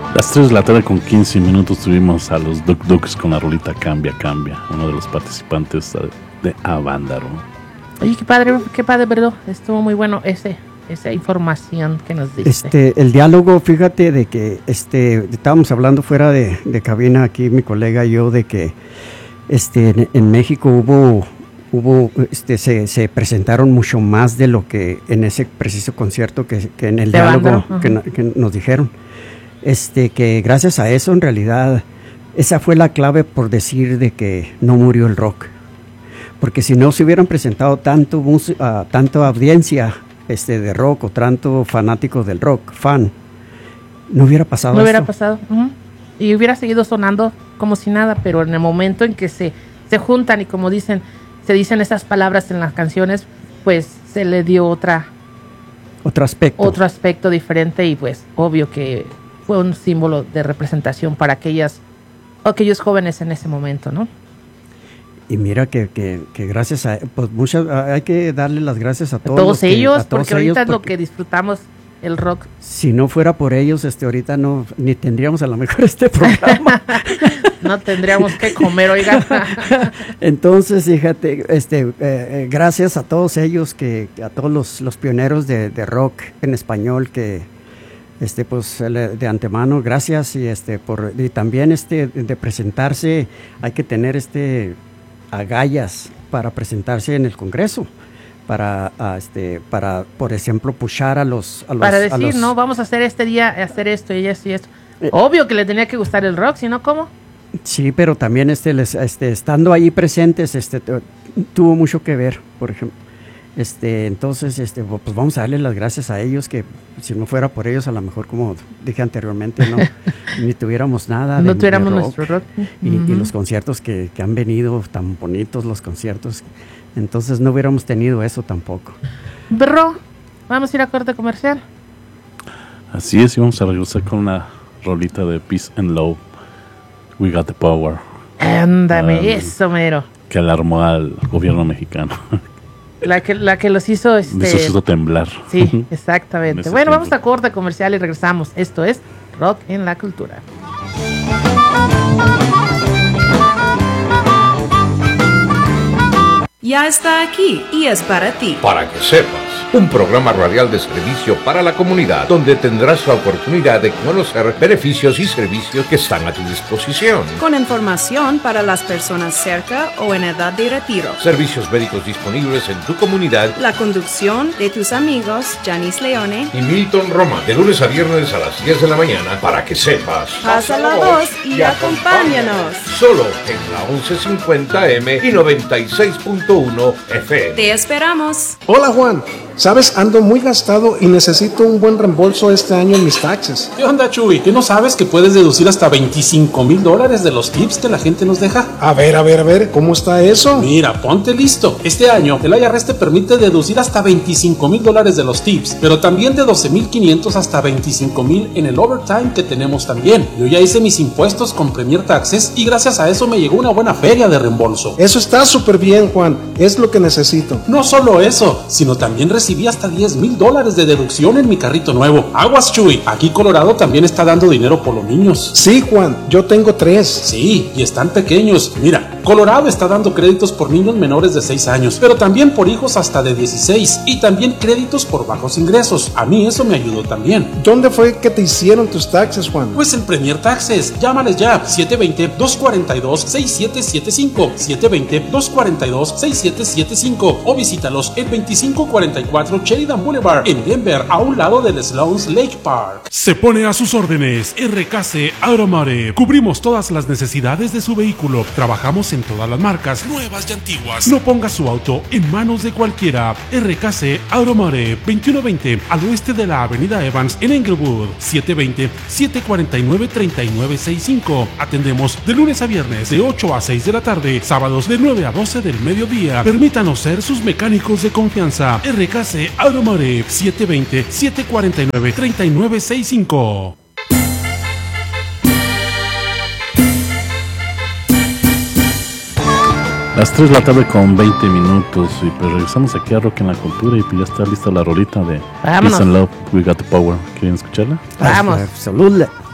Las 3 de la tarde con 15 minutos tuvimos a los Duk Duks con la rolita Cambia, Cambia, uno de los participantes de Avándaro. Oye, qué padre, perdón. Estuvo muy bueno esa información que nos diste. El diálogo, fíjate de que estábamos hablando fuera de cabina aquí mi colega y yo de que en México se presentaron mucho más de lo que en ese preciso concierto que en el diálogo que nos dijeron. Que gracias a eso en realidad esa fue la clave por decir de que no murió el rock, porque si no se hubieran presentado tanta audiencia de rock o tanto fanáticos del rock, no hubiera pasado no hubiera pasado y hubiera seguido sonando como si nada, pero en el momento en que se juntan y como se dicen esas palabras en las canciones, pues se le dio otro aspecto diferente y pues obvio que fue un símbolo de representación para aquellos jóvenes en ese momento, ¿no? Y mira que gracias a pues hay que darle las gracias a todos ellos, porque ahorita es lo que disfrutamos el rock. Si no fuera por ellos, ahorita ni tendríamos a lo mejor este programa. No tendríamos que comer, oiga. Entonces, fíjate, gracias a todos ellos, a todos los pioneros de rock en español que pues de antemano, gracias y también de presentarse, hay que tener agallas para presentarse en el Congreso, para por ejemplo pushar a los no, vamos a hacer este día, hacer esto y esto y esto. Obvio que le tenía que gustar el rock, si no, ¿cómo? Sí, pero también estando ahí presentes tuvo mucho que ver, por ejemplo. Entonces, pues vamos a darle las gracias a ellos, que si no fuera por ellos, a lo mejor, como dije anteriormente, ni tuviéramos nada. No tuviéramos nuestro rock. Y los conciertos que han venido, tan bonitos los conciertos, entonces no hubiéramos tenido eso tampoco. Berro, vamos a ir a corte comercial. Así es, y vamos a regresar con una rolita de Peace and Love, We Got the Power. Ándame, eso mero. Que alarmó al gobierno mexicano. La que los hizo hizo temblar. Sí, exactamente. Bueno, vamos a corte comercial y regresamos. Esto es Rock en la Cultura. Ya está aquí y es para ti. Para que sepas, un programa radial de servicio para la comunidad, donde tendrás la oportunidad de conocer beneficios y servicios que están a tu disposición. Con información para las personas cerca o en edad de retiro. Servicios médicos disponibles en tu comunidad. La conducción de tus amigos Janice Leone y Milton Román, de lunes a viernes a las 10 de la mañana, para que sepas. Pasa la voz y acompáñanos. Solo en la 1150M y 96.1 FM. Te esperamos. Hola Juan, sabes, ando muy gastado y necesito un buen reembolso este año en mis taxes. ¿Qué onda, Chuy? ¿Qué no sabes que puedes deducir hasta $25,000 de los tips que la gente nos deja? A ver, ¿cómo está eso? Mira, ponte listo. Este año el IRS te permite deducir hasta $25,000 de los tips, pero también de $12,500 hasta $25,000 en el overtime que tenemos también. Yo ya hice mis impuestos con Premier Taxes y gracias a eso me llegó una buena feria de reembolso. Eso está súper bien, Juan. Es lo que necesito. No solo eso, sino también recibí hasta $10,000 de deducción en mi carrito nuevo. Aguas, Chuy. Aquí Colorado también está dando dinero por los niños. Sí, Juan, yo tengo 3. Sí, y están pequeños. Mira, Colorado está dando créditos por niños menores de 6 años, pero también por hijos hasta de 16 y también créditos por bajos ingresos. A mí eso me ayudó también. ¿Dónde fue que te hicieron tus taxes, Juan? Pues en Premier Taxes. Llámales ya. 720-242-6775. 720-242-6775 o visítalos en 2544 Sheridan Boulevard en Denver, a un lado del Sloan's Lake Park. Se pone a sus órdenes RKC Automotive. Cubrimos todas las necesidades de su vehículo. Trabajamos en todas las marcas, nuevas y antiguas. No ponga su auto en manos de cualquiera. RKC Automotive, 2120 al oeste de la avenida Evans en Englewood. 720-749-3965. Atendemos de lunes a viernes de 8 a 6 de la tarde, sábados de 9 a 12 del mediodía. Permítanos ser sus mecánicos de confianza. RKC Automotive, 720-749-3965. Las 3 de la tarde con 20 minutos y pues regresamos aquí a Rock en la Cultura y pues ya está lista la rolita de Peace and Love, We Got the Power. ¿Quieren escucharla? Vamos. Absolutely.